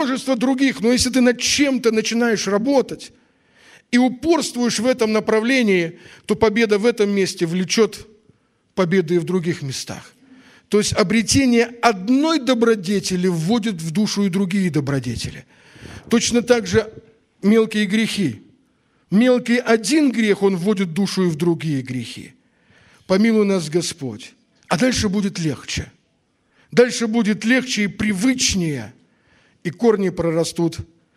множество других. Но если ты над чем-то начинаешь работать и упорствуешь в этом направлении, то победа в этом месте влечет победы и в других местах. То есть обретение одной добродетели вводит в душу и другие добродетели. Точно так же мелкие грехи. Мелкий один грех, он вводит душу и в другие грехи. Помилуй нас, Господь. А дальше будет легче. Дальше будет легче и привычнее, и корни прорастут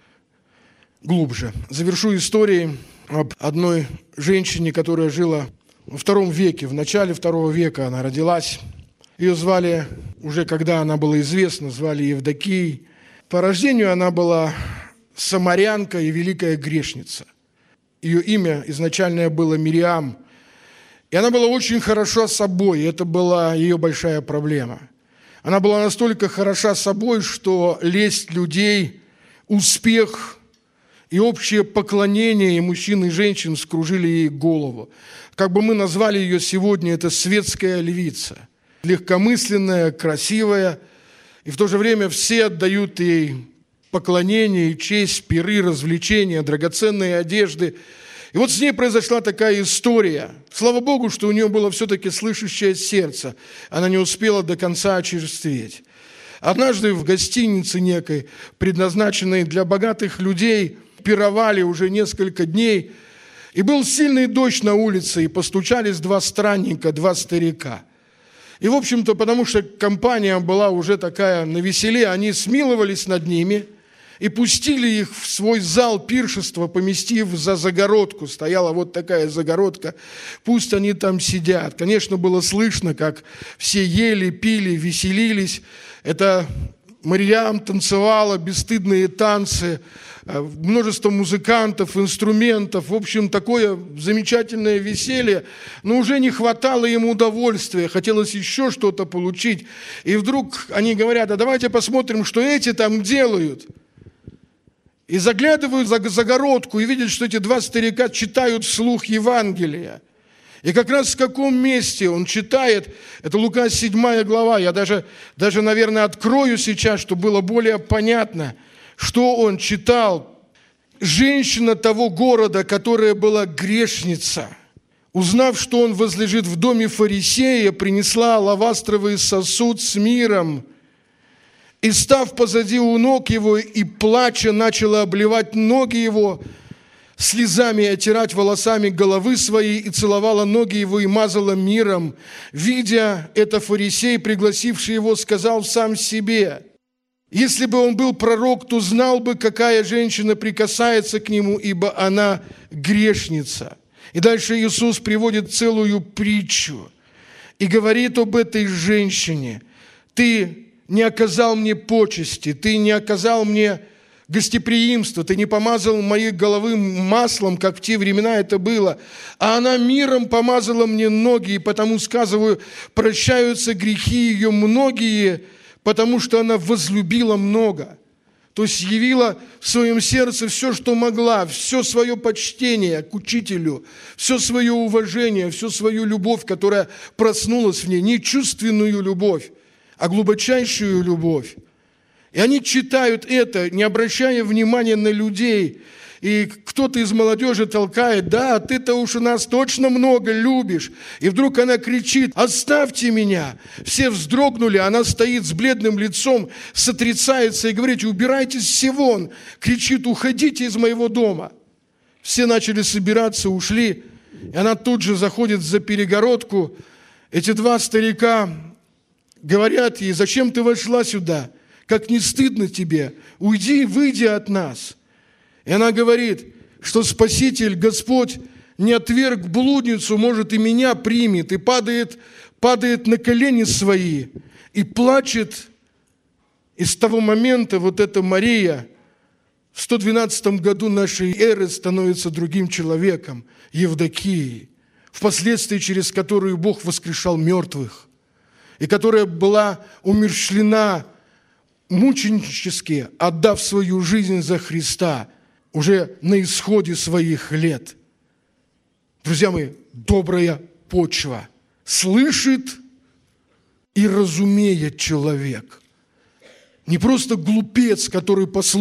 глубже. Завершу историей об одной женщине, которая жила во II веке. В начале II века она родилась. Ее звали, уже когда она была известна, звали Евдокией. По рождению она была самарянка и великая грешница. Ее имя изначальное было Мириам. И она была очень хороша собой, и это была ее большая проблема. Она была настолько хороша собой, что лесть людей, успех и общее поклонение и мужчин, и женщин скружили ей голову. Как бы мы назвали ее сегодня, это светская львица. Легкомысленная, красивая, и в то же время все отдают ей поклонение, честь, пиры, развлечения, драгоценные одежды. И вот с ней произошла такая история. Слава Богу, что у нее было все-таки слышащее сердце. Она не успела до конца очерстветь. Однажды в гостинице некой, предназначенной для богатых людей, пировали уже несколько дней, и был сильный дождь на улице, и постучались два странника, два старика. И, в общем-то, потому что компания была уже такая навеселе, они смиловались над ними и пустили их в свой зал пиршества, поместив за загородку. Стояла вот такая загородка, пусть они там сидят. Конечно, было слышно, как все ели, пили, веселились. Это Марьям танцевала бесстыдные танцы, множество музыкантов, инструментов, в общем, такое замечательное веселье, но уже не хватало ему удовольствия, хотелось еще что-то получить. И вдруг они говорят: а давайте посмотрим, что эти там делают. И заглядывают за загородку и видят, что эти два старика читают вслух Евангелие. И как раз в каком месте он читает, это Лука 7 глава, я даже, наверное, открою сейчас, чтобы было более понятно, что он читал. Женщина того города, которая была грешница, узнав, что он возлежит в доме фарисея, принесла алавастровый сосуд с миром, и, став позади у ног его, и плача, начала обливать ноги его слезами и отирать волосами головы своей, и целовала ноги его, и мазала миром. Видя это, фарисей, пригласивший его, сказал сам себе: если бы он был пророк, то знал бы, какая женщина прикасается к нему, ибо она грешница. И дальше Иисус приводит целую притчу и говорит об этой женщине: ты не оказал мне почести, ты не оказал мне гостеприимства, ты не помазал моей головы маслом, как в те времена это было, а она миром помазала мне ноги, и потому, сказываю, прощаются грехи ее многие, потому что она возлюбила много. То есть явила в своем сердце все, что могла, все свое почтение к учителю, все свое уважение, всю свою любовь, которая проснулась в ней, не чувственную любовь, а глубочайшую любовь. И они читают это, не обращая внимания на людей. И кто-то из молодежи толкает: да, ты-то уж у нас точно много любишь. И вдруг она кричит: оставьте меня. Все вздрогнули, она стоит с бледным лицом, сотрясается и говорит: убирайтесь все вон. Кричит: уходите из моего дома. Все начали собираться, ушли. И она тут же заходит за перегородку. Эти два старика говорят ей: зачем ты вошла сюда? Как не стыдно тебе? Уйди, выйди от нас. И она говорит, что Спаситель, Господь, не отверг блудницу, может, и меня примет. И падает на колени свои и плачет. И с того момента вот эта Мария в 112 году нашей эры становится другим человеком, Евдокией, впоследствии через которую Бог воскрешал мертвых, и которая была умерщвлена мученически, отдав свою жизнь за Христа уже на исходе своих лет. Друзья мои, добрая почва слышит и разумеет человек. Не просто глупец, который послушал